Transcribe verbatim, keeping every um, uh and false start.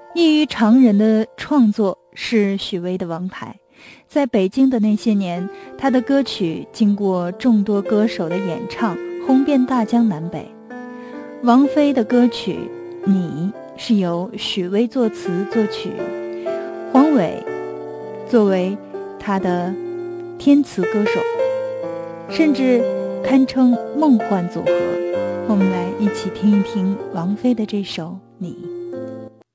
异于常人的创作是许巍的王牌。在北京的那些年，他的歌曲经过众多歌手的演唱，红遍大江南北。王菲的歌曲《你》是由许巍作词作曲，黄伟作为他的填词歌手，甚至堪称梦幻组合。我们来一起听一听王菲的这首《你》。